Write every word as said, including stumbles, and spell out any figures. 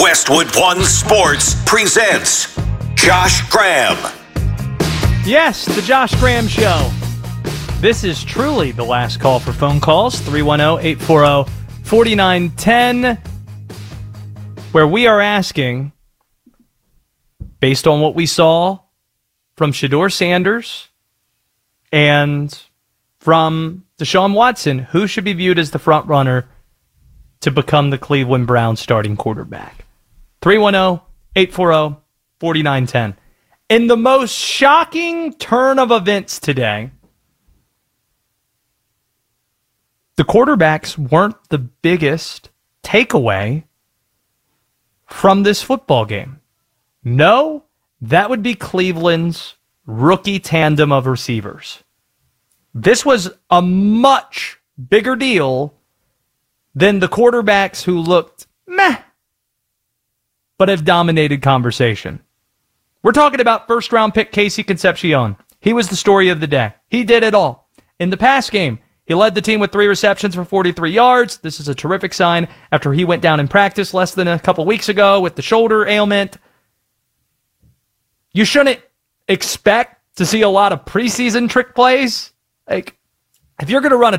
Westwood One Sports presents Josh Graham. Yes, the Josh Graham Show. This is truly the last call for phone calls. three one zero, eight four zero, four nine one zero, where we are asking, based on what we saw from Shedeur Sanders and from Deshaun Watson, who should be viewed as the front runner to become the Cleveland Browns starting quarterback. three one zero, eight four zero, four nine one zero. In the most shocking turn of events today, the quarterbacks weren't the biggest takeaway from this football game. No, that would be Cleveland's rookie tandem of receivers. This was a much bigger deal than the quarterbacks who looked meh, but have dominated conversation. We're talking about first-round pick Casey Concepcion. He was the story of the day. He did it all. In the pass game, he led the team with three receptions for forty-three yards. This is a terrific sign after he went down in practice less than a couple weeks ago with the shoulder ailment. You shouldn't expect to see a lot of preseason trick plays. Like, if you're going to run a